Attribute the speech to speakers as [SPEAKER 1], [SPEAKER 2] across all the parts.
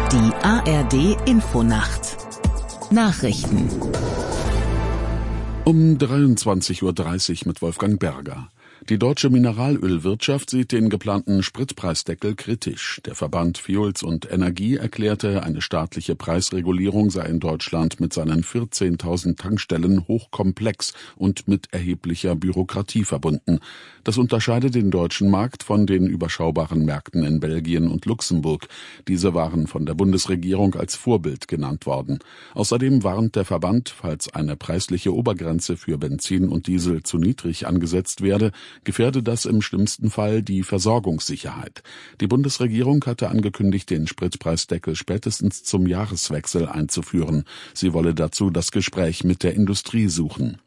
[SPEAKER 1] Die ARD Infonacht. Nachrichten.
[SPEAKER 2] Um 23:30 Uhr mit Wolfgang Berger. Die deutsche Mineralölwirtschaft sieht den geplanten Spritpreisdeckel kritisch. Der Verband Fuels und Energie erklärte, eine staatliche Preisregulierung sei in Deutschland mit seinen 14.000 Tankstellen hochkomplex und mit erheblicher Bürokratie verbunden. Das unterscheidet den deutschen Markt von den überschaubaren Märkten in Belgien und Luxemburg. Diese waren von der Bundesregierung als Vorbild genannt worden. Außerdem warnt der Verband, falls eine preisliche Obergrenze für Benzin und Diesel zu niedrig angesetzt werde, gefährde das im schlimmsten Fall die Versorgungssicherheit. Die Bundesregierung hatte angekündigt, den Spritpreisdeckel spätestens zum Jahreswechsel einzuführen. Sie wolle dazu das Gespräch mit der Industrie suchen.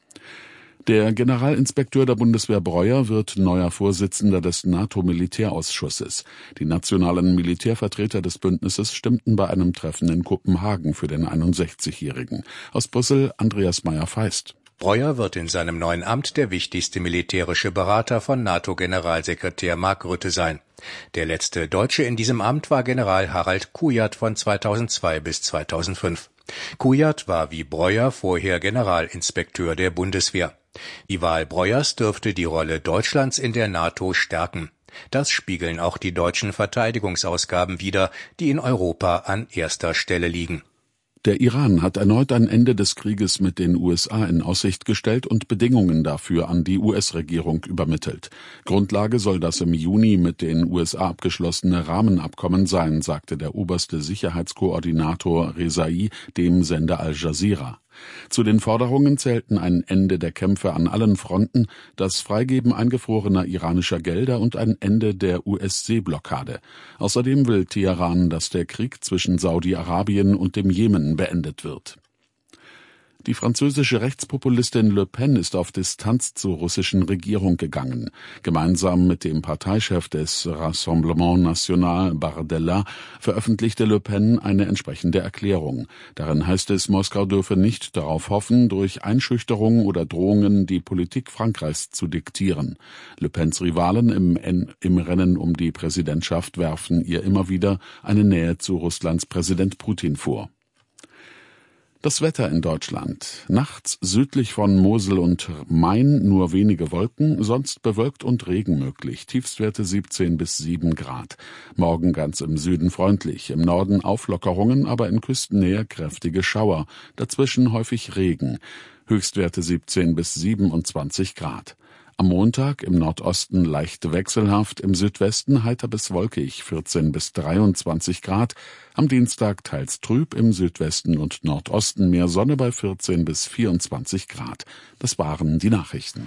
[SPEAKER 2] Der Generalinspekteur der Bundeswehr Breuer wird neuer Vorsitzender des NATO-Militärausschusses. Die nationalen Militärvertreter des Bündnisses stimmten bei einem Treffen in Kopenhagen für den 61-Jährigen. Aus Brüssel Andreas Meyer-Feist.
[SPEAKER 3] Breuer wird in seinem neuen Amt der wichtigste militärische Berater von NATO-Generalsekretär Mark Rutte sein. Der letzte Deutsche in diesem Amt war General Harald Kujat von 2002 bis 2005. Kujat war wie Breuer vorher Generalinspekteur der Bundeswehr. Die Wahl Breuers dürfte die Rolle Deutschlands in der NATO stärken. Das spiegeln auch die deutschen Verteidigungsausgaben wider, die in Europa an erster Stelle liegen.
[SPEAKER 2] Der Iran hat erneut ein Ende des Krieges mit den USA in Aussicht gestellt und Bedingungen dafür an die US-Regierung übermittelt. Grundlage soll das im Juni mit den USA abgeschlossene Rahmenabkommen sein, sagte der oberste Sicherheitskoordinator Rezai dem Sender Al Jazeera. Zu den Forderungen zählten ein Ende der Kämpfe an allen Fronten, das Freigeben eingefrorener iranischer Gelder und ein Ende der US-Seeblockade. Außerdem will Teheran, dass der Krieg zwischen Saudi-Arabien und dem Jemen beendet wird. Die französische Rechtspopulistin Le Pen ist auf Distanz zur russischen Regierung gegangen. Gemeinsam mit dem Parteichef des Rassemblement National Bardella veröffentlichte Le Pen eine entsprechende Erklärung. Darin heißt es, Moskau dürfe nicht darauf hoffen, durch Einschüchterung oder Drohungen die Politik Frankreichs zu diktieren. Le Pens Rivalen im Rennen um die Präsidentschaft werfen ihr immer wieder eine Nähe zu Russlands Präsident Putin vor. Das Wetter in Deutschland. Nachts südlich von Mosel und Main nur wenige Wolken, sonst bewölkt und Regen möglich. Tiefstwerte 17 bis 7 Grad. Morgen ganz im Süden freundlich, im Norden Auflockerungen, aber in Küstennähe kräftige Schauer. Dazwischen häufig Regen. Höchstwerte 17 bis 27 Grad. Am Montag im Nordosten leicht wechselhaft, im Südwesten heiter bis wolkig, 14 bis 23 Grad. Am Dienstag teils trüb, im Südwesten und Nordosten mehr Sonne bei 14 bis 24 Grad. Das waren die Nachrichten.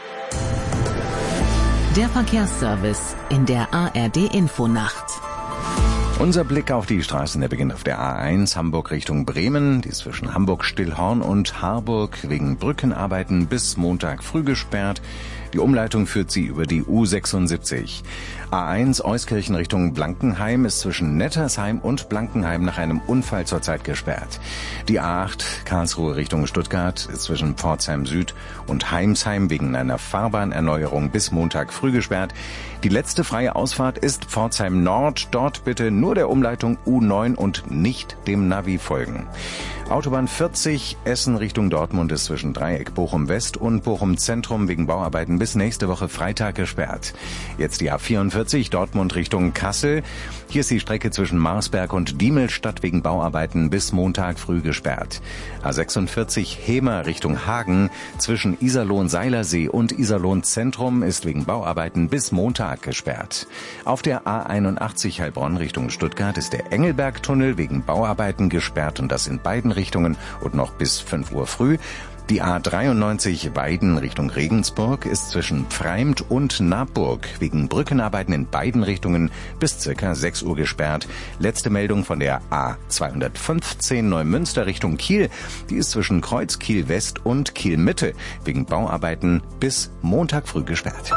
[SPEAKER 1] Der Verkehrsservice in der ARD Infonacht.
[SPEAKER 4] Unser Blick auf die Straßen, der beginnt auf der A1 Hamburg Richtung Bremen, die ist zwischen Hamburg-Stillhorn und Harburg wegen Brückenarbeiten bis Montag früh gesperrt. Die Umleitung führt sie über die U76. A1 Euskirchen Richtung Blankenheim ist zwischen Nettersheim und Blankenheim nach einem Unfall zurzeit gesperrt. Die A8 Karlsruhe Richtung Stuttgart ist zwischen Pforzheim Süd und Heimsheim wegen einer Fahrbahnerneuerung bis Montag früh gesperrt. Die letzte freie Ausfahrt ist Pforzheim Nord. Dort bitte nur der Umleitung U9 und nicht dem Navi folgen. Autobahn 40 Essen Richtung Dortmund ist zwischen Dreieck Bochum West und Bochum Zentrum wegen Bauarbeiten bis nächste Woche Freitag gesperrt. Jetzt die A44 Dortmund Richtung Kassel. Hier ist die Strecke zwischen Marsberg und Diemelstadt wegen Bauarbeiten bis Montag früh gesperrt. A46 Hemer Richtung Hagen zwischen Iserlohn-Seilersee und Iserlohn-Zentrum ist wegen Bauarbeiten bis Montag gesperrt. Auf der A81 Heilbronn Richtung Stuttgart ist der Engelbergtunnel wegen Bauarbeiten gesperrt und das in beiden Richtungen und noch bis 5 Uhr früh. Die A93 Weiden Richtung Regensburg ist zwischen Pfreimt und Nabburg wegen Brückenarbeiten in beiden Richtungen bis ca. 6 Uhr gesperrt. Letzte Meldung von der A215 Neumünster Richtung Kiel. Die ist zwischen Kreuz Kiel West und Kiel Mitte wegen Bauarbeiten bis Montag früh gesperrt.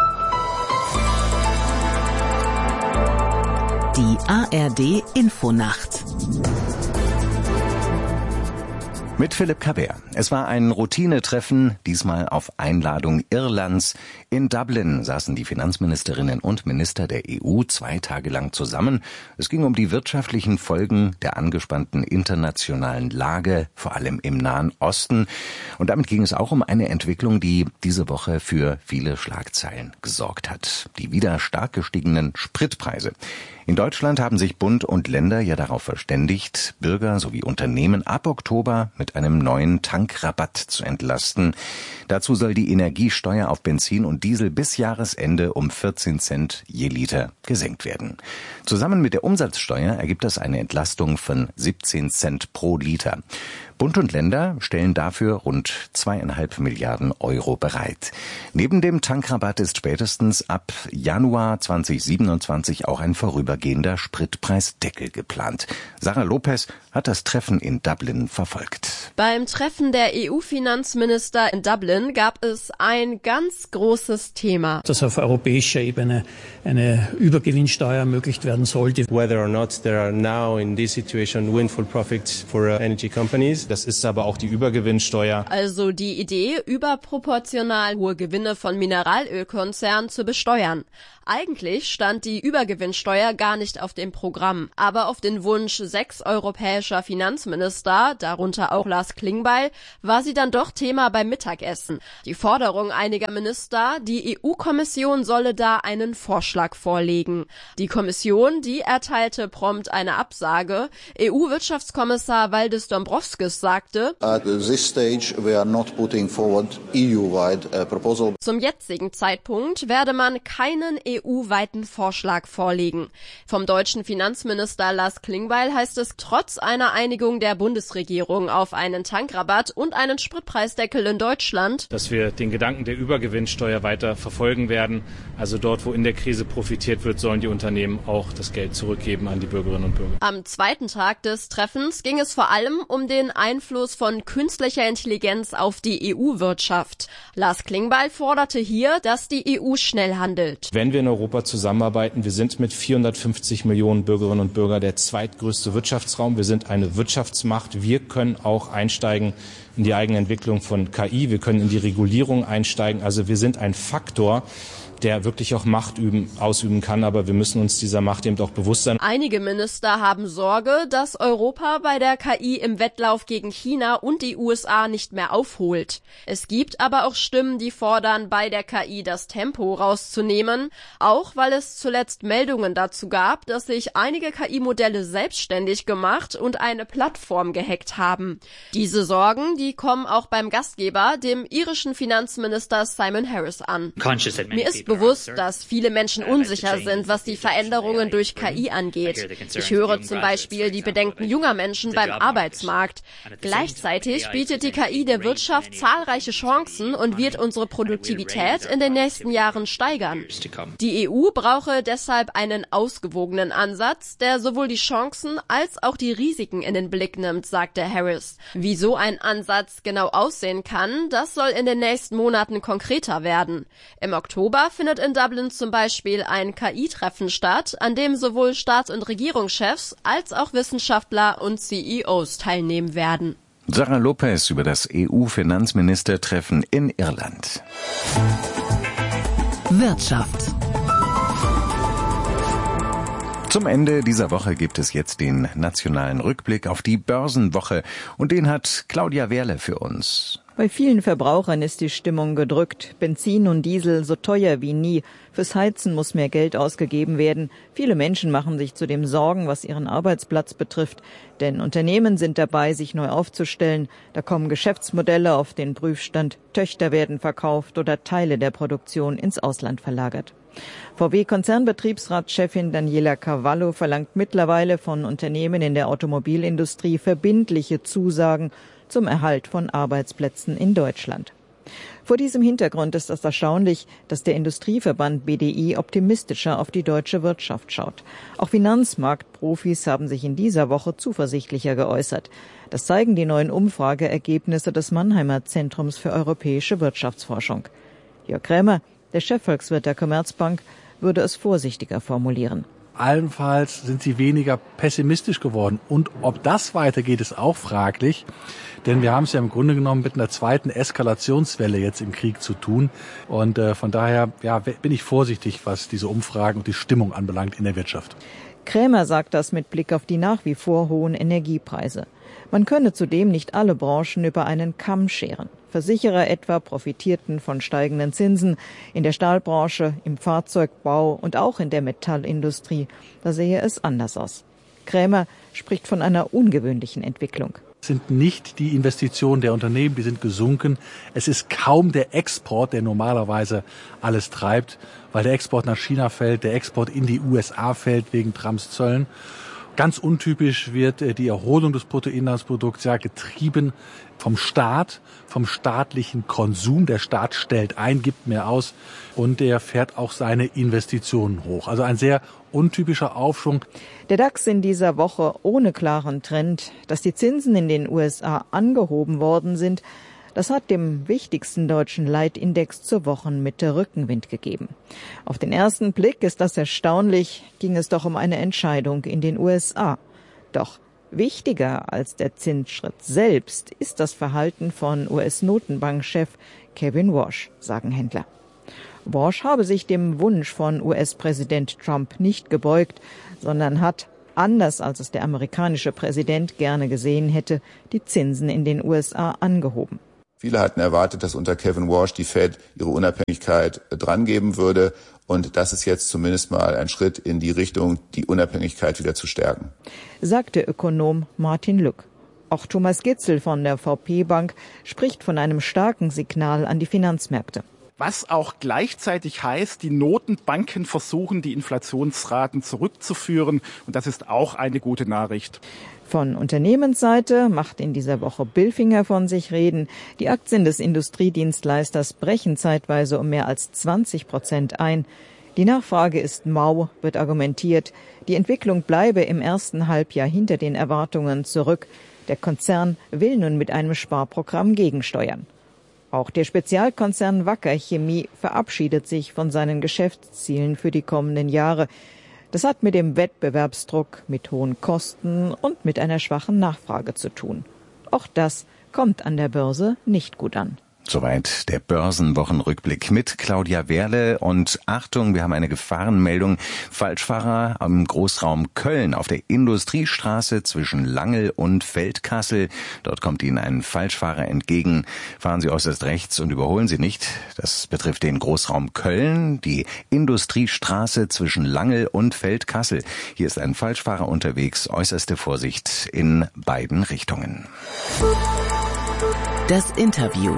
[SPEAKER 1] Die ARD Infonacht.
[SPEAKER 4] Mit Philipp Kabär. Es war ein Routinetreffen, diesmal auf Einladung Irlands. In Dublin saßen die Finanzministerinnen und Minister der EU 2 Tage lang zusammen. Es ging um die wirtschaftlichen Folgen der angespannten internationalen Lage, vor allem im Nahen Osten. Und damit ging es auch um eine Entwicklung, die diese Woche für viele Schlagzeilen gesorgt hat. Die wieder stark gestiegenen Spritpreise. In Deutschland haben sich Bund und Länder ja darauf verständigt, Bürger sowie Unternehmen ab Oktober mit einem neuen Tankrabatt zu entlasten. Dazu soll die Energiesteuer auf Benzin und Diesel bis Jahresende um 14 Cent je Liter gesenkt werden. Zusammen mit der Umsatzsteuer ergibt das eine Entlastung von 17 Cent pro Liter. Bund und Länder stellen dafür rund 2,5 Milliarden Euro bereit. Neben dem Tankrabatt ist spätestens ab Januar 2027 auch ein vorübergehender Spritpreisdeckel geplant. Sarah Lopez hat das Treffen in Dublin verfolgt.
[SPEAKER 5] Beim Treffen der EU-Finanzminister in Dublin gab es ein ganz großes Thema.
[SPEAKER 6] Dass auf europäischer Ebene eine Übergewinnsteuer ermöglicht werden sollte.
[SPEAKER 7] Whether or not there are now in this situation windfall profits for energy companies. Das ist aber auch die Übergewinnsteuer.
[SPEAKER 5] Also die Idee, überproportional hohe Gewinne von Mineralölkonzernen zu besteuern. Eigentlich stand die Übergewinnsteuer gar nicht auf dem Programm. Aber auf den Wunsch 6 europäischer Finanzminister, darunter auch Lars Klingbeil, war sie dann doch Thema beim Mittagessen. Die Forderung einiger Minister, die EU-Kommission solle da einen Vorschlag vorlegen. Die Kommission, die erteilte prompt eine Absage. EU-Wirtschaftskommissar Valdis Dombrovskis sagte,
[SPEAKER 8] At this stage we are not putting forward EU-wide proposal.
[SPEAKER 5] Zum jetzigen Zeitpunkt werde man keinen EU-weiten Vorschlag vorlegen. Vom deutschen Finanzminister Lars Klingbeil heißt es, trotz einer Einigung der Bundesregierung auf einen Tankrabatt und einen Spritpreisdeckel in Deutschland,
[SPEAKER 9] dass wir den Gedanken der Übergewinnsteuer weiter verfolgen werden. Also dort, wo in der Krise profitiert wird, sollen die Unternehmen auch das Geld zurückgeben an die Bürgerinnen und Bürger.
[SPEAKER 5] Am zweiten Tag des Treffens ging es vor allem um den Einfluss von künstlicher Intelligenz auf die EU-Wirtschaft. Lars Klingbeil forderte hier, dass die EU schnell handelt.
[SPEAKER 7] Wenn wir in Europa zusammenarbeiten, wir sind mit 450 Millionen Bürgerinnen und Bürgern der zweitgrößte Wirtschaftsraum. Wir sind eine Wirtschaftsmacht. Wir können auch einsteigen in die eigene Entwicklung von KI. Wir können in die Regulierung einsteigen. Also wir sind ein Faktor, der wirklich auch Macht ausüben kann, aber wir müssen uns dieser Macht eben auch bewusst sein.
[SPEAKER 5] Einige Minister haben Sorge, dass Europa bei der KI im Wettlauf gegen China und die USA nicht mehr aufholt. Es gibt aber auch Stimmen, die fordern, bei der KI das Tempo rauszunehmen, auch weil es zuletzt Meldungen dazu gab, dass sich einige KI-Modelle selbstständig gemacht und eine Plattform gehackt haben. Diese Sorgen, die kommen auch beim Gastgeber, dem irischen Finanzminister Simon Harris an. Mir ist bewusst, dass viele Menschen unsicher sind, was die Veränderungen durch KI angeht. Ich höre zum Beispiel die Bedenken junger Menschen beim Arbeitsmarkt. Gleichzeitig bietet die KI der Wirtschaft zahlreiche Chancen und wird unsere Produktivität in den nächsten Jahren steigern. Die EU brauche deshalb einen ausgewogenen Ansatz, der sowohl die Chancen als auch die Risiken in den Blick nimmt, sagte Harris. Wie so ein Ansatz genau aussehen kann, das soll in den nächsten Monaten konkreter werden. Im Oktober findet in Dublin zum Beispiel ein KI-Treffen statt, an dem sowohl Staats- und Regierungschefs als auch Wissenschaftler und CEOs teilnehmen werden.
[SPEAKER 4] Sarah Lopez über das EU-Finanzministertreffen in Irland.
[SPEAKER 1] Wirtschaft.
[SPEAKER 4] Zum Ende dieser Woche gibt es jetzt den nationalen Rückblick auf die Börsenwoche und den hat Claudia Wehrle für uns.
[SPEAKER 10] Bei vielen Verbrauchern ist die Stimmung gedrückt. Benzin und Diesel so teuer wie nie. Fürs Heizen muss mehr Geld ausgegeben werden. Viele Menschen machen sich zudem Sorgen, was ihren Arbeitsplatz betrifft. Denn Unternehmen sind dabei, sich neu aufzustellen. Da kommen Geschäftsmodelle auf den Prüfstand. Töchter werden verkauft oder Teile der Produktion ins Ausland verlagert. VW-Konzernbetriebsratschefin Daniela Cavallo verlangt mittlerweile von Unternehmen in der Automobilindustrie verbindliche Zusagen zum Erhalt von Arbeitsplätzen in Deutschland. Vor diesem Hintergrund ist es erstaunlich, dass der Industrieverband BDI optimistischer auf die deutsche Wirtschaft schaut. Auch Finanzmarktprofis haben sich in dieser Woche zuversichtlicher geäußert. Das zeigen die neuen Umfrageergebnisse des Mannheimer Zentrums für europäische Wirtschaftsforschung. Jörg Krämer, der Chefvolkswirt der Commerzbank, würde es vorsichtiger formulieren.
[SPEAKER 11] allenfalls sind sie weniger pessimistisch geworden. Und ob das weitergeht, ist auch fraglich. Denn wir haben es ja im Grunde genommen mit einer zweiten Eskalationswelle jetzt im Krieg zu tun. Und von daher bin ich vorsichtig, was diese Umfragen und die Stimmung anbelangt in der Wirtschaft.
[SPEAKER 10] Krämer sagt das mit Blick auf die nach wie vor hohen Energiepreise. Man könne zudem nicht alle Branchen über einen Kamm scheren. Versicherer etwa profitierten von steigenden Zinsen, in der Stahlbranche, im Fahrzeugbau und auch in der Metallindustrie. Da sehe es anders aus. Krämer spricht von einer ungewöhnlichen Entwicklung.
[SPEAKER 11] Es sind nicht die Investitionen der Unternehmen, die sind gesunken. Es ist kaum der Export, der normalerweise alles treibt, weil der Export nach China fällt, der Export in die USA fällt wegen Trumps Zöllen. Ganz untypisch wird die Erholung des Bruttoinlandsprodukts getrieben vom Staat, vom staatlichen Konsum. Der Staat stellt ein, gibt mehr aus und der fährt auch seine Investitionen hoch. Also ein sehr untypischer Aufschwung.
[SPEAKER 10] Der DAX in dieser Woche ohne klaren Trend. Dass die Zinsen in den USA angehoben worden sind, das hat dem wichtigsten deutschen Leitindex zur Wochenmitte Rückenwind gegeben. Auf den ersten Blick ist das erstaunlich, ging es doch um eine Entscheidung in den USA. Doch wichtiger als der Zinsschritt selbst ist das Verhalten von US-Notenbankchef Kevin Warsh, sagen Händler. Warsh habe sich dem Wunsch von US-Präsident Trump nicht gebeugt, sondern hat, anders als es der amerikanische Präsident gerne gesehen hätte, die Zinsen in den USA angehoben.
[SPEAKER 12] Viele hatten erwartet, dass unter Kevin Warsh die Fed ihre Unabhängigkeit drangeben würde. Und das ist jetzt zumindest mal ein Schritt in die Richtung, die Unabhängigkeit wieder zu stärken,
[SPEAKER 10] sagte Ökonom Martin Lück. Auch Thomas Gitzel von der VP Bank spricht von einem starken Signal an die Finanzmärkte.
[SPEAKER 13] Was auch gleichzeitig heißt, die Notenbanken versuchen, die Inflationsraten zurückzuführen. Und das ist auch eine gute Nachricht.
[SPEAKER 10] Von Unternehmensseite macht in dieser Woche Bilfinger von sich reden. Die Aktien des Industriedienstleisters brechen zeitweise um mehr als 20% ein. Die Nachfrage ist mau, wird argumentiert. Die Entwicklung bleibe im ersten Halbjahr hinter den Erwartungen zurück. Der Konzern will nun mit einem Sparprogramm gegensteuern. Auch der Spezialkonzern Wacker Chemie verabschiedet sich von seinen Geschäftszielen für die kommenden Jahre. Das hat mit dem Wettbewerbsdruck, mit hohen Kosten und mit einer schwachen Nachfrage zu tun. Auch das kommt an der Börse nicht gut an.
[SPEAKER 4] Soweit der Börsenwochenrückblick mit Claudia Wehrle. Und Achtung, wir haben eine Gefahrenmeldung. Falschfahrer am Großraum Köln auf der Industriestraße zwischen Langel und Feldkassel. Dort kommt Ihnen ein Falschfahrer entgegen. Fahren Sie äußerst rechts und überholen Sie nicht. Das betrifft den Großraum Köln, die Industriestraße zwischen Langel und Feldkassel. Hier ist ein Falschfahrer unterwegs. Äußerste Vorsicht in beiden Richtungen.
[SPEAKER 1] Das Interview.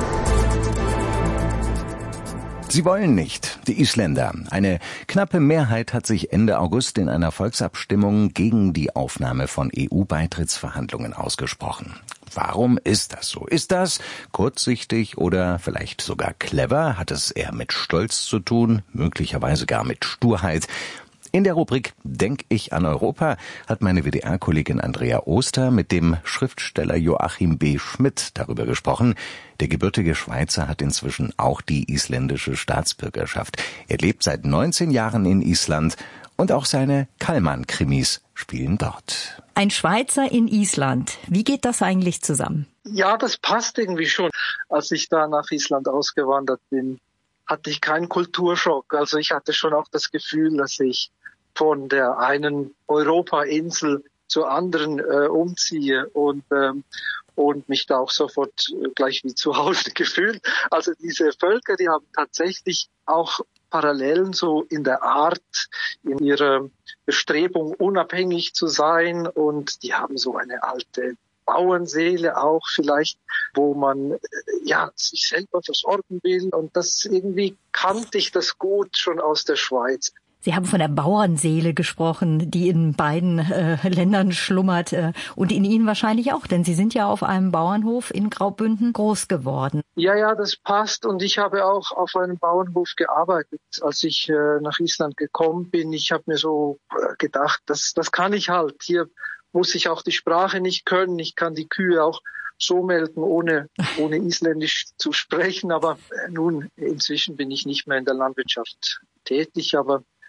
[SPEAKER 4] Sie wollen nicht, die Isländer. Eine knappe Mehrheit hat sich Ende August in einer Volksabstimmung gegen die Aufnahme von EU-Beitrittsverhandlungen ausgesprochen. Warum ist das so? Ist das kurzsichtig oder vielleicht sogar clever? Hat es eher mit Stolz zu tun, möglicherweise gar mit Sturheit? In der Rubrik Denk ich an Europa hat meine WDR-Kollegin Andrea Oster mit dem Schriftsteller Joachim B. Schmidt darüber gesprochen. Der gebürtige Schweizer hat inzwischen auch die isländische Staatsbürgerschaft. Er lebt seit 19 Jahren in Island und auch seine Kallmann-Krimis spielen dort.
[SPEAKER 14] Ein Schweizer in Island. Wie geht das eigentlich zusammen?
[SPEAKER 15] Ja, das passt irgendwie schon. Als ich da nach Island ausgewandert bin, hatte ich keinen Kulturschock. Also ich hatte schon auch das Gefühl, dass ich von der einen Europa-Insel zur anderen umziehe und mich da auch sofort gleich wie zu Hause gefühlt. Also diese Völker, die haben tatsächlich auch Parallelen so in der Art, in ihrer Bestrebung unabhängig zu sein, und die haben so eine alte Bauernseele auch vielleicht, wo man sich selber versorgen will, und das irgendwie kannte ich das gut schon aus der Schweiz.
[SPEAKER 14] Sie haben von der Bauernseele gesprochen, die in beiden Ländern schlummert und in Ihnen wahrscheinlich auch, denn Sie sind ja auf einem Bauernhof in Graubünden groß geworden.
[SPEAKER 15] Ja, das passt, und ich habe auch auf einem Bauernhof gearbeitet, als ich nach Island gekommen bin. Ich habe mir so gedacht, das kann ich halt. Hier muss ich auch die Sprache nicht können. Ich kann die Kühe auch so melken, ohne Isländisch zu sprechen. Aber nun, inzwischen bin ich nicht mehr in der Landwirtschaft tätig, aber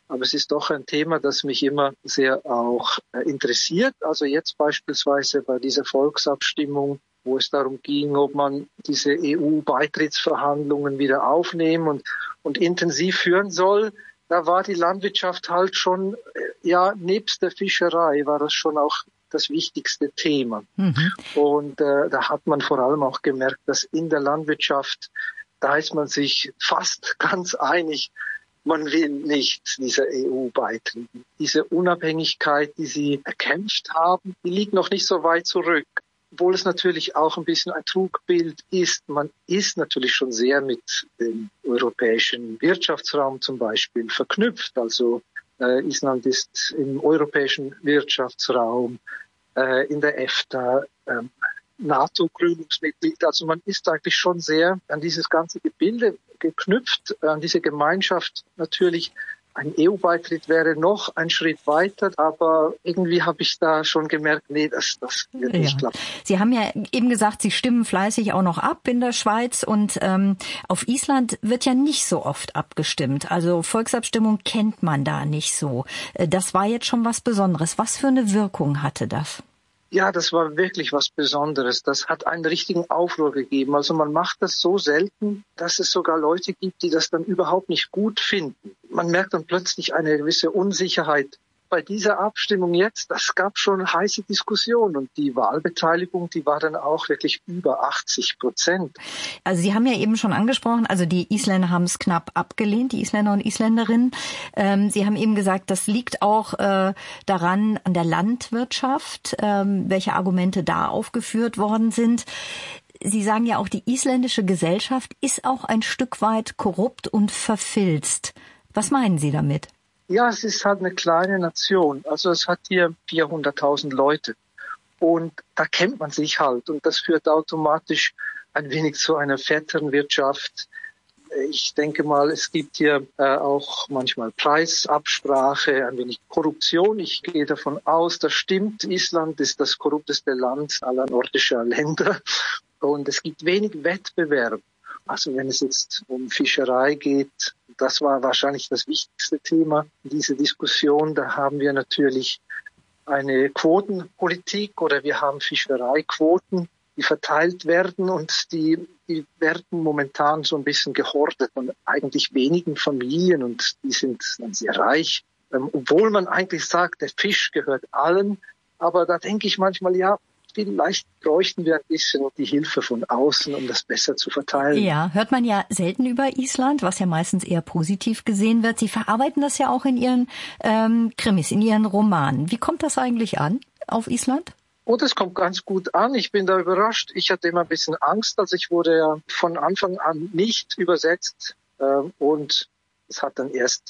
[SPEAKER 15] Aber es ist doch ein Thema, das mich immer sehr auch interessiert. Also jetzt beispielsweise bei dieser Volksabstimmung, wo es darum ging, ob man diese EU-Beitrittsverhandlungen wieder aufnehmen und intensiv führen soll. Da war die Landwirtschaft halt schon, nebst der Fischerei war das schon auch das wichtigste Thema. Und da hat man vor allem auch gemerkt, dass in der Landwirtschaft, da ist man sich fast ganz einig, man will nicht dieser EU beitreten. Diese Unabhängigkeit, die sie erkämpft haben, die liegt noch nicht so weit zurück. Obwohl es natürlich auch ein bisschen ein Trugbild ist. Man ist natürlich schon sehr mit dem europäischen Wirtschaftsraum zum Beispiel verknüpft. Also Island ist im europäischen Wirtschaftsraum, in der EFTA, NATO-Gründungsmitglied. Also man ist eigentlich schon sehr an dieses ganze Gebilde geknüpft, an diese Gemeinschaft. Natürlich ein EU-Beitritt wäre noch ein Schritt weiter, aber irgendwie habe ich da schon gemerkt, nee, das wird nicht klappen.
[SPEAKER 14] Sie haben ja eben gesagt, Sie stimmen fleißig auch noch ab in der Schweiz und auf Island wird ja nicht so oft abgestimmt. Also Volksabstimmung kennt man da nicht so. Das war jetzt schon was Besonderes. Was für eine Wirkung hatte das?
[SPEAKER 15] Ja, das war wirklich was Besonderes. Das hat einen richtigen Aufruhr gegeben. Also man macht das so selten, dass es sogar Leute gibt, die das dann überhaupt nicht gut finden. Man merkt dann plötzlich eine gewisse Unsicherheit. Bei dieser Abstimmung jetzt, das gab schon heiße Diskussionen und die Wahlbeteiligung, die war dann auch wirklich über 80%.
[SPEAKER 14] Also Sie haben ja eben schon angesprochen, also die Isländer haben es knapp abgelehnt, die Isländer und Isländerinnen. Sie haben eben gesagt, das liegt auch daran, an der Landwirtschaft, welche Argumente da aufgeführt worden sind. Sie sagen ja auch, die isländische Gesellschaft ist auch ein Stück weit korrupt und verfilzt. Was meinen Sie damit?
[SPEAKER 15] Ja, es ist halt eine kleine Nation. Also es hat hier 400.000 Leute. Und da kennt man sich halt. Und das führt automatisch ein wenig zu einer Vetternwirtschaft. Ich denke mal, es gibt hier auch manchmal Preisabsprache, ein wenig Korruption. Ich gehe davon aus, das stimmt. Island ist das korrupteste Land aller nordischer Länder. Und es gibt wenig Wettbewerb. Also wenn es jetzt um Fischerei geht, das war wahrscheinlich das wichtigste Thema in dieser Diskussion. Da haben wir natürlich eine Quotenpolitik oder wir haben Fischereiquoten, die verteilt werden und die werden momentan so ein bisschen gehortet von eigentlich wenigen Familien und die sind dann sehr reich. Obwohl man eigentlich sagt, der Fisch gehört allen, aber da denke ich manchmal, ja, vielleicht bräuchten wir ein bisschen die Hilfe von außen, um das besser zu verteilen.
[SPEAKER 14] Ja, hört man ja selten über Island, was ja meistens eher positiv gesehen wird. Sie verarbeiten das ja auch in Ihren Krimis, in Ihren Romanen. Wie kommt das eigentlich an auf Island?
[SPEAKER 15] Oh, das kommt ganz gut an. Ich bin da überrascht. Ich hatte immer ein bisschen Angst. Also ich wurde ja von Anfang an nicht übersetzt. Und es hat dann erst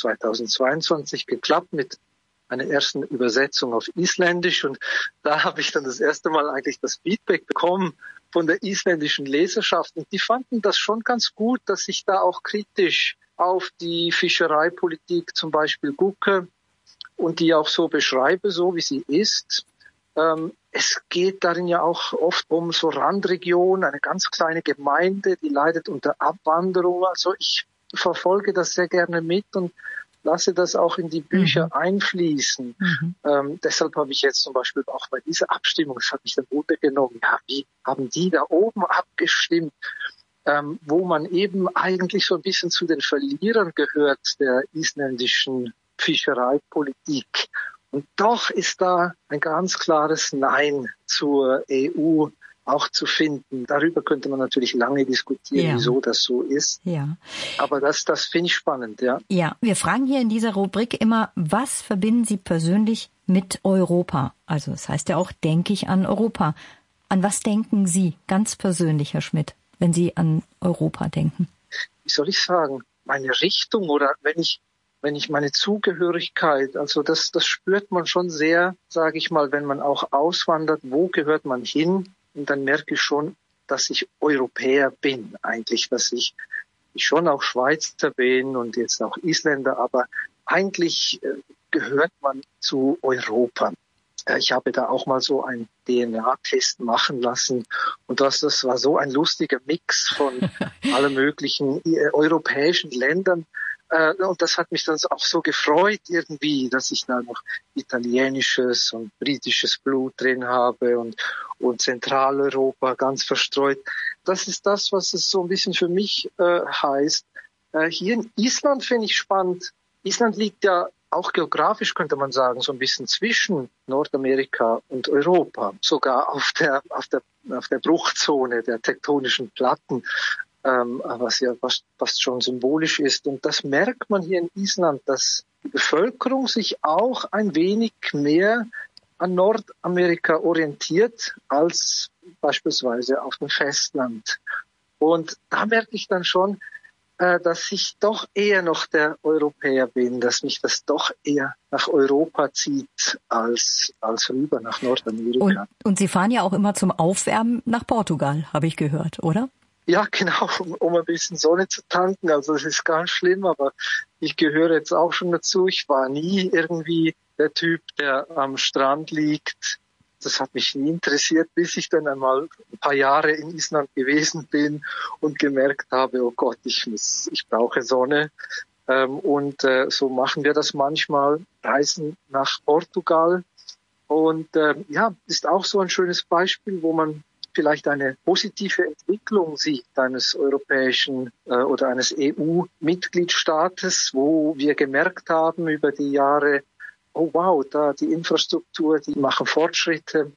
[SPEAKER 15] 2022 geklappt mit einer ersten Übersetzung auf Isländisch und da habe ich dann das erste Mal eigentlich das Feedback bekommen von der isländischen Leserschaft und die fanden das schon ganz gut, dass ich da auch kritisch auf die Fischereipolitik zum Beispiel gucke und die auch so beschreibe, so wie sie ist. Es geht darin ja auch oft um so Randregionen, eine ganz kleine Gemeinde, die leidet unter Abwanderung. Also ich verfolge das sehr gerne mit und lasse das auch in die Bücher einfließen. Deshalb habe ich jetzt zum Beispiel auch bei dieser Abstimmung, das hat mich dann Wunder genommen, ja, wie haben die da oben abgestimmt, wo man eben eigentlich so ein bisschen zu den Verlierern gehört der isländischen Fischereipolitik. Und doch ist da ein ganz klares Nein zur EU auch zu finden. Darüber könnte man natürlich lange diskutieren, wieso das so ist.
[SPEAKER 14] Ja.
[SPEAKER 15] Aber das finde ich spannend, ja.
[SPEAKER 14] Ja, wir fragen hier in dieser Rubrik immer, was verbinden Sie persönlich mit Europa? Also das heißt ja auch, denke ich an Europa. An was denken Sie ganz persönlich, Herr Schmidt, wenn Sie an Europa denken?
[SPEAKER 15] Wie soll ich sagen? Meine Richtung oder wenn ich meine Zugehörigkeit, also das spürt man schon sehr, sage ich mal, wenn man auch auswandert, wo gehört man hin? Und dann merke ich schon, dass ich Europäer bin eigentlich, dass ich schon auch Schweizer bin und jetzt auch Isländer, aber eigentlich gehört man zu Europa. Ich habe da auch mal so einen DNA-Test machen lassen und das war so ein lustiger Mix von allen möglichen europäischen Ländern. Und das hat mich dann auch so gefreut irgendwie, dass ich da noch italienisches und britisches Blut drin habe und Zentraleuropa ganz verstreut. Das ist das, was es so ein bisschen für mich heißt. Hier in Island finde ich spannend. Island liegt ja auch geografisch, könnte man sagen, so ein bisschen zwischen Nordamerika und Europa, sogar auf der Bruchzone der tektonischen Platten. Was ja fast schon symbolisch ist. Und das merkt man hier in Island, dass die Bevölkerung sich auch ein wenig mehr an Nordamerika orientiert als beispielsweise auf dem Festland. Und da merke ich dann schon, dass ich doch eher noch der Europäer bin, dass mich das doch eher nach Europa zieht als rüber nach Nordamerika.
[SPEAKER 14] Und Sie fahren ja auch immer zum Aufwärmen nach Portugal, habe ich gehört, oder?
[SPEAKER 15] Ja, genau, um ein bisschen Sonne zu tanken. Also das ist ganz schlimm, aber ich gehöre jetzt auch schon dazu. Ich war nie irgendwie der Typ, der am Strand liegt. Das hat mich nie interessiert, bis ich dann einmal ein paar Jahre in Island gewesen bin und gemerkt habe, oh Gott, ich brauche Sonne. Und so machen wir das manchmal, reisen nach Portugal. Und ist auch so ein schönes Beispiel, wo man vielleicht eine positive Entwicklung sieht eines europäischen oder eines EU-Mitgliedstaates, wo wir gemerkt haben über die Jahre, oh wow, da die Infrastruktur, die machen Fortschritte,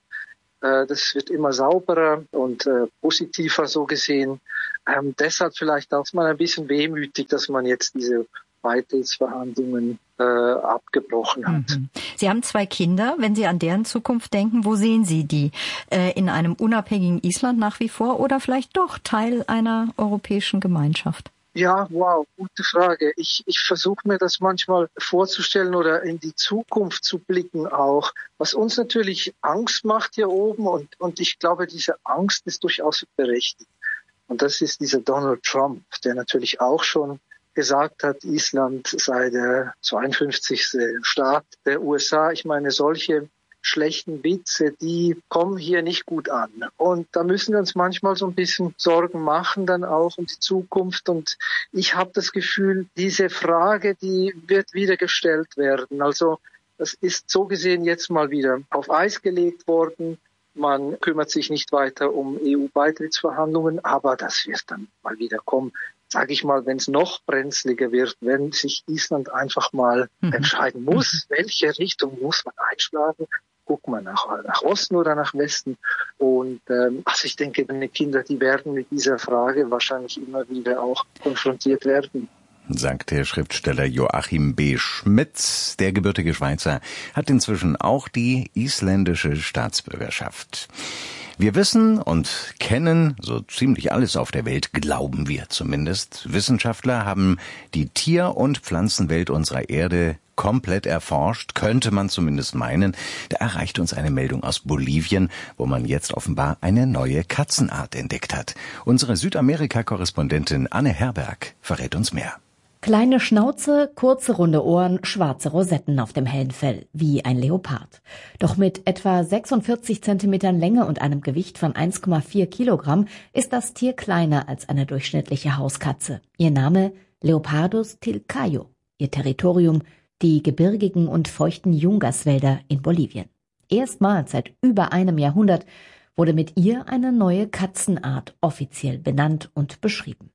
[SPEAKER 15] das wird immer sauberer und positiver so gesehen. Deshalb vielleicht auch mal ein bisschen wehmütig, dass man jetzt diese Beitrittsverhandlungen abgebrochen hat.
[SPEAKER 14] Sie haben 2 Kinder. Wenn Sie an deren Zukunft denken, wo sehen Sie die? In einem unabhängigen Island nach wie vor oder vielleicht doch Teil einer europäischen Gemeinschaft?
[SPEAKER 15] Ja, wow, gute Frage. Ich versuche mir das manchmal vorzustellen oder in die Zukunft zu blicken auch, was uns natürlich Angst macht hier oben und ich glaube, diese Angst ist durchaus berechtigt. Und das ist dieser Donald Trump, der natürlich auch schon gesagt hat, Island sei der 52. Staat der USA. Ich meine, solche schlechten Witze, die kommen hier nicht gut an. Und da müssen wir uns manchmal so ein bisschen Sorgen machen, dann auch um die Zukunft. Und ich habe das Gefühl, diese Frage, die wird wieder gestellt werden. Also das ist so gesehen jetzt mal wieder auf Eis gelegt worden. Man kümmert sich nicht weiter um EU-Beitrittsverhandlungen, aber das wird dann mal wieder kommen. Sage ich mal, wenn es noch brenzliger wird, wenn sich Island einfach mal entscheiden muss, welche Richtung muss man einschlagen, guckt man nach Osten oder nach Westen. Und also ich denke, meine Kinder, die werden mit dieser Frage wahrscheinlich immer wieder auch konfrontiert werden.
[SPEAKER 4] Sagt der Schriftsteller Joachim B. Schmitz. Der gebürtige Schweizer hat inzwischen auch die isländische Staatsbürgerschaft. Wir wissen und kennen so ziemlich alles auf der Welt, glauben wir zumindest. Wissenschaftler haben die Tier- und Pflanzenwelt unserer Erde komplett erforscht, könnte man zumindest meinen. Da erreicht uns eine Meldung aus Bolivien, wo man jetzt offenbar eine neue Katzenart entdeckt hat. Unsere Südamerika-Korrespondentin Anne Herberg verrät uns mehr.
[SPEAKER 16] Kleine Schnauze, kurze runde Ohren, schwarze Rosetten auf dem hellen Fell, wie ein Leopard. Doch mit etwa 46 Zentimetern Länge und einem Gewicht von 1,4 Kilogramm ist das Tier kleiner als eine durchschnittliche Hauskatze. Ihr Name Leopardus tilcayo, ihr Territorium die gebirgigen und feuchten Yungaswälder in Bolivien. Erstmals seit über einem Jahrhundert wurde mit ihr eine neue Katzenart offiziell benannt und beschrieben.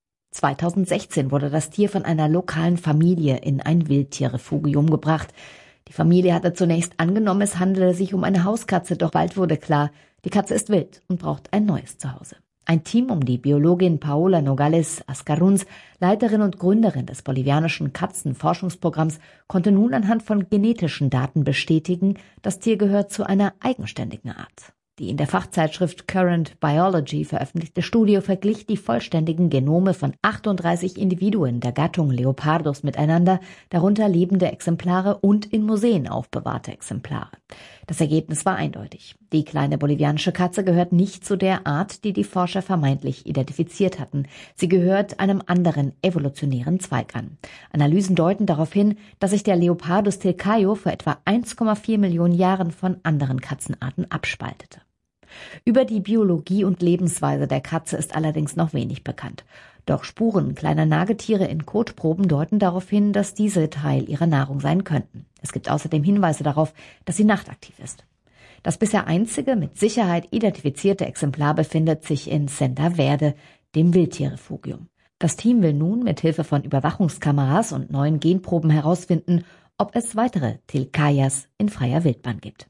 [SPEAKER 16] 2016 wurde das Tier von einer lokalen Familie in ein Wildtierrefugium gebracht. Die Familie hatte zunächst angenommen, es handele sich um eine Hauskatze, doch bald wurde klar, die Katze ist wild und braucht ein neues Zuhause. Ein Team um die Biologin Paola Nogales Ascaruns, Leiterin und Gründerin des bolivianischen Katzenforschungsprogramms, konnte nun anhand von genetischen Daten bestätigen, das Tier gehört zu einer eigenständigen Art. Die in der Fachzeitschrift Current Biology veröffentlichte Studie verglich die vollständigen Genome von 38 Individuen der Gattung Leopardus miteinander, darunter lebende Exemplare und in Museen aufbewahrte Exemplare. Das Ergebnis war eindeutig. Die kleine bolivianische Katze gehört nicht zu der Art, die die Forscher vermeintlich identifiziert hatten. Sie gehört einem anderen evolutionären Zweig an. Analysen deuten darauf hin, dass sich der Leopardus tilcayo vor etwa 1,4 Millionen Jahren von anderen Katzenarten abspaltete. Über die Biologie und Lebensweise der Katze ist allerdings noch wenig bekannt. Doch Spuren kleiner Nagetiere in Kotproben deuten darauf hin, dass diese Teil ihrer Nahrung sein könnten. Es gibt außerdem Hinweise darauf, dass sie nachtaktiv ist. Das bisher einzige, mit Sicherheit identifizierte Exemplar befindet sich in Senderwerde, dem Wildtierrefugium. Das Team will nun mit Hilfe von Überwachungskameras und neuen Genproben herausfinden, ob es weitere Tilkayas in freier Wildbahn gibt.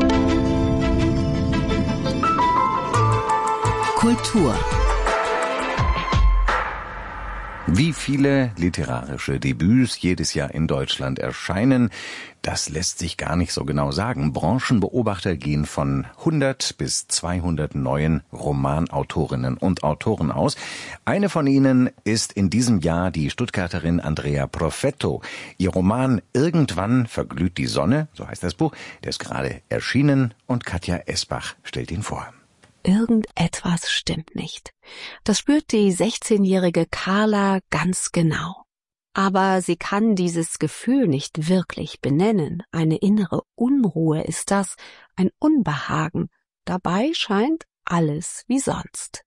[SPEAKER 1] Kultur.
[SPEAKER 4] Wie viele literarische Debüts jedes Jahr in Deutschland erscheinen, das lässt sich gar nicht so genau sagen. Branchenbeobachter gehen von 100 bis 200 neuen Romanautorinnen und Autoren aus. Eine von ihnen ist in diesem Jahr die Stuttgarterin Andrea Profetto. Ihr Roman Irgendwann verglüht die Sonne, so heißt das Buch, der ist gerade erschienen und Katja Esbach stellt ihn vor.
[SPEAKER 17] Irgendetwas stimmt nicht. Das spürt die 16-jährige Carla ganz genau. Aber sie kann dieses Gefühl nicht wirklich benennen. Eine innere Unruhe ist das, ein Unbehagen. Dabei scheint alles wie sonst.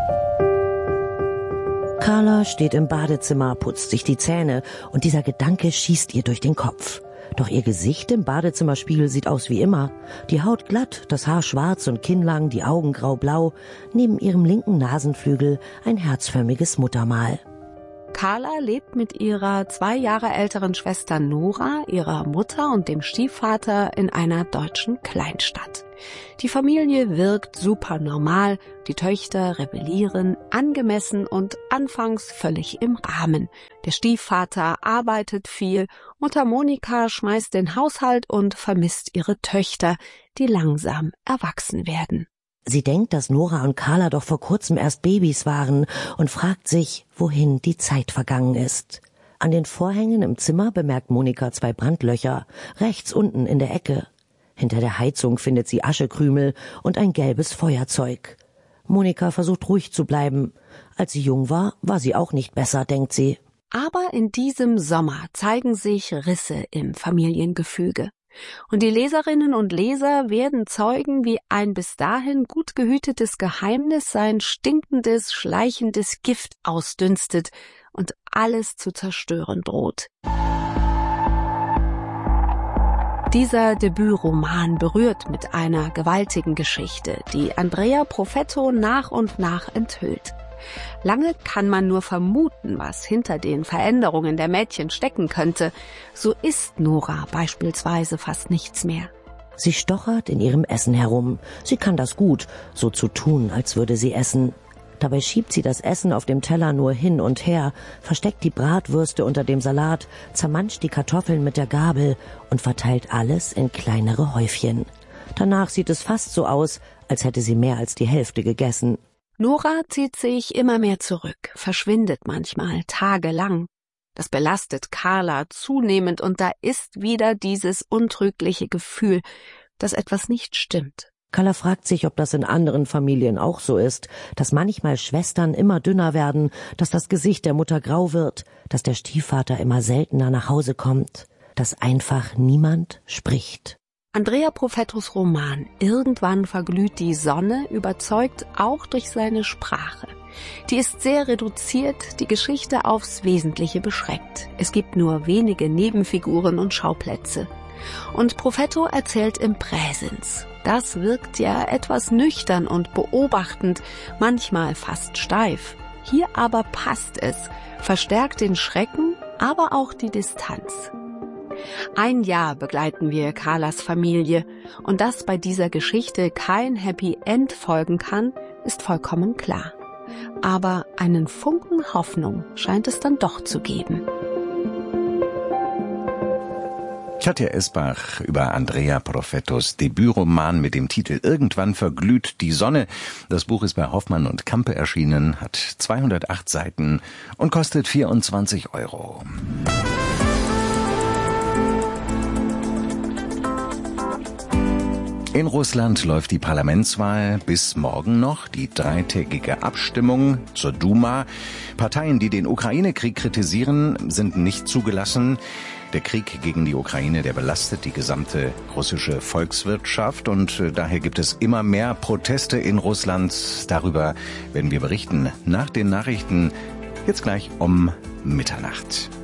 [SPEAKER 18] Carla steht im Badezimmer, putzt sich die Zähne und dieser Gedanke schießt ihr durch den Kopf. Doch ihr Gesicht im Badezimmerspiegel sieht aus wie immer. Die Haut glatt, das Haar schwarz und kinnlang, die Augen grau-blau. Neben ihrem linken Nasenflügel ein herzförmiges Muttermal.
[SPEAKER 17] Carla lebt mit ihrer 2 Jahre älteren Schwester Nora, ihrer Mutter und dem Stiefvater in einer deutschen Kleinstadt. Die Familie wirkt super normal, die Töchter rebellieren, angemessen und anfangs völlig im Rahmen. Der Stiefvater arbeitet viel, Mutter Monika schmeißt den Haushalt und vermisst ihre Töchter, die langsam erwachsen werden.
[SPEAKER 18] Sie denkt, dass Nora und Carla doch vor kurzem erst Babys waren und fragt sich, wohin die Zeit vergangen ist. An den Vorhängen im Zimmer bemerkt Monika 2 Brandlöcher, rechts unten in der Ecke. Hinter der Heizung findet sie Aschekrümel und ein gelbes Feuerzeug. Monika versucht ruhig zu bleiben. Als sie jung war, war sie auch nicht besser, denkt sie.
[SPEAKER 17] Aber in diesem Sommer zeigen sich Risse im Familiengefüge. Und die Leserinnen und Leser werden Zeugen, wie ein bis dahin gut gehütetes Geheimnis sein stinkendes, schleichendes Gift ausdünstet und alles zu zerstören droht. Dieser Debütroman berührt mit einer gewaltigen Geschichte, die Andrea Profetto nach und nach enthüllt. Lange kann man nur vermuten, was hinter den Veränderungen der Mädchen stecken könnte. So isst Nora beispielsweise fast nichts mehr.
[SPEAKER 18] Sie stochert in ihrem Essen herum. Sie kann das gut, so zu tun, als würde sie essen. Dabei schiebt sie das Essen auf dem Teller nur hin und her, versteckt die Bratwürste unter dem Salat, zermanscht die Kartoffeln mit der Gabel und verteilt alles in kleinere Häufchen. Danach sieht es fast so aus, als hätte sie mehr als die Hälfte gegessen.
[SPEAKER 17] Nora zieht sich immer mehr zurück, verschwindet manchmal tagelang. Das belastet Carla zunehmend und da ist wieder dieses untrügliche Gefühl, dass etwas nicht stimmt.
[SPEAKER 18] Carla fragt sich, ob das in anderen Familien auch so ist, dass manchmal Schwestern immer dünner werden, dass das Gesicht der Mutter grau wird, dass der Stiefvater immer seltener nach Hause kommt, dass einfach niemand spricht.
[SPEAKER 17] Andrea Profettos Roman Irgendwann verglüht die Sonne überzeugt auch durch seine Sprache. Die ist sehr reduziert, die Geschichte aufs Wesentliche beschränkt. Es gibt nur wenige Nebenfiguren und Schauplätze. Und Profetto erzählt im Präsens. Das wirkt ja etwas nüchtern und beobachtend, manchmal fast steif. Hier aber passt es, verstärkt den Schrecken, aber auch die Distanz. 1 Jahr begleiten wir Carlas Familie und dass bei dieser Geschichte kein Happy End folgen kann, ist vollkommen klar. Aber einen Funken Hoffnung scheint es dann doch zu geben.
[SPEAKER 4] Katja Esbach über Andrea Profettos Debütroman mit dem Titel Irgendwann verglüht die Sonne. Das Buch ist bei Hoffmann und Campe erschienen, hat 208 Seiten und kostet 24 €. In Russland läuft die Parlamentswahl bis morgen noch, die 3-tägige Abstimmung zur Duma. Parteien, die den Ukraine-Krieg kritisieren, sind nicht zugelassen. Der Krieg gegen die Ukraine, der belastet die gesamte russische Volkswirtschaft und daher gibt es immer mehr Proteste in Russland. Darüber werden wir berichten nach den Nachrichten Jetzt gleich um Mitternacht.